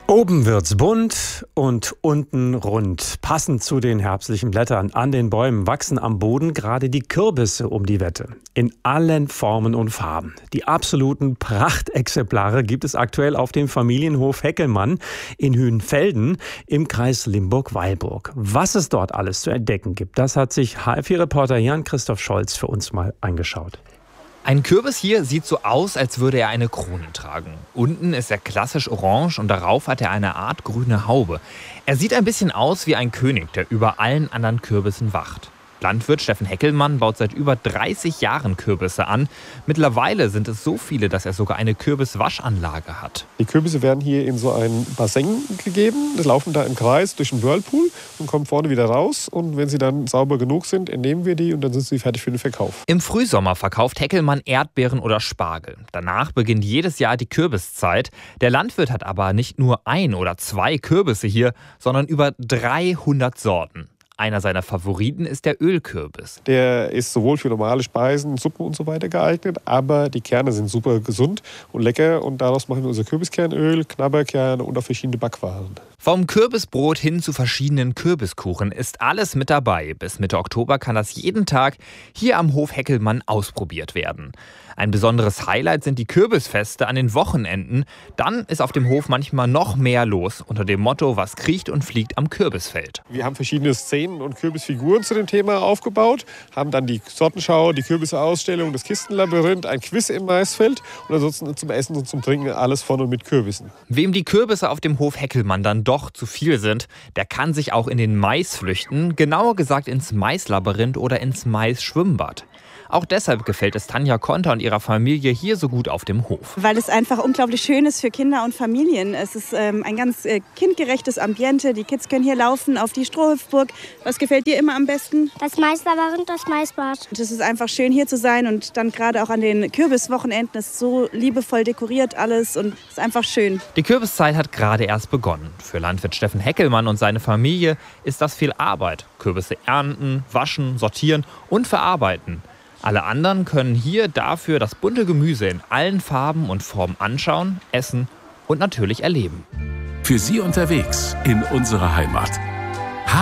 Oben wird's bunt und unten rund. Passend zu den herbstlichen Blättern an den Bäumen wachsen am Boden gerade die Kürbisse um die Wette. In allen Formen und Farben. Die absoluten Prachtexemplare gibt es aktuell auf dem Familienhof Heckelmann in Hünfelden im Kreis Limburg-Weilburg. Was es dort alles zu entdecken gibt, das hat sich HFI-Reporter Jan-Christoph Scholz für uns mal angeschaut. Ein Kürbis hier sieht so aus, als würde er eine Krone tragen. Unten ist er klassisch orange und darauf hat er eine Art grüne Haube. Er sieht ein bisschen aus wie ein König, der über allen anderen Kürbissen wacht. Landwirt Steffen Heckelmann baut seit über 30 Jahren Kürbisse an. Mittlerweile sind es so viele, dass er sogar eine Kürbiswaschanlage hat. Die Kürbisse werden hier in so ein Bassin gegeben. Die laufen da im Kreis durch den Whirlpool und kommen vorne wieder raus. Und wenn sie dann sauber genug sind, entnehmen wir die und dann sind sie fertig für den Verkauf. Im Frühsommer verkauft Heckelmann Erdbeeren oder Spargel. Danach beginnt jedes Jahr die Kürbiszeit. Der Landwirt hat aber nicht nur 1 oder 2 Kürbisse hier, sondern über 300 Sorten. Einer seiner Favoriten ist der Ölkürbis. Der ist sowohl für normale Speisen, Suppen und so weiter geeignet, aber die Kerne sind super gesund und lecker und daraus machen wir unser Kürbiskernöl, Knabberkerne und auch verschiedene Backwaren. Vom Kürbisbrot hin zu verschiedenen Kürbiskuchen ist alles mit dabei. Bis Mitte Oktober kann das jeden Tag hier am Hof Heckelmann ausprobiert werden. Ein besonderes Highlight sind die Kürbisfeste an den Wochenenden. Dann ist auf dem Hof manchmal noch mehr los unter dem Motto, was kriecht und fliegt am Kürbisfeld. Wir haben verschiedene Szenen und Kürbisfiguren zu dem Thema aufgebaut, haben dann die Sortenschau, die Kürbisausstellung, das Kistenlabyrinth, ein Quiz im Maisfeld und ansonsten zum Essen und zum Trinken alles von und mit Kürbissen. Wem die Kürbisse auf dem Hof Heckelmann dann doch zu viel sind, der kann sich auch in den Mais flüchten, genauer gesagt ins Maislabyrinth oder ins Maisschwimmbad. Auch deshalb gefällt es Tanja Konter und ihrer Familie hier so gut auf dem Hof. Weil es einfach unglaublich schön ist für Kinder und Familien. Es ist ein ganz kindgerechtes Ambiente. Die Kids können hier laufen auf die Strohhüpfburg. Was gefällt dir immer am besten? Das Maislabyrinth, das Maisbad. Es ist einfach schön hier zu sein und dann gerade auch an den Kürbiswochenenden ist so liebevoll dekoriert alles und es ist einfach schön. Die Kürbiszeit hat gerade erst begonnen. Für Landwirt Steffen Heckelmann und seine Familie ist das viel Arbeit. Kürbisse ernten, waschen, sortieren und verarbeiten. Alle anderen können hier dafür das bunte Gemüse in allen Farben und Formen anschauen, essen und natürlich erleben. Für Sie unterwegs in unserer Heimat.